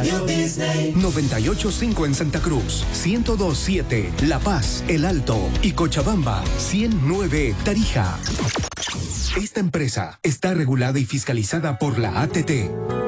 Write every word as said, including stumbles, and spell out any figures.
Radio Disney. noventa y ocho punto cinco en Santa Cruz, ciento dos punto siete La Paz, El Alto y Cochabamba, ciento nueve Tarija. Esta empresa está regulada y fiscalizada por la A T T.